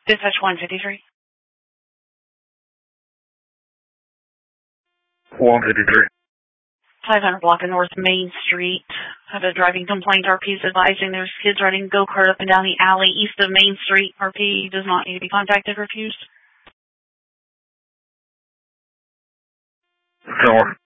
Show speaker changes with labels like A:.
A: Dispatch 153.
B: 153.
A: 500 block of North Main Street. Had a driving complaint. RP is advising there's kids riding go-kart up and down the alley east of Main Street. RP does not need to be contacted. Refused.
B: North.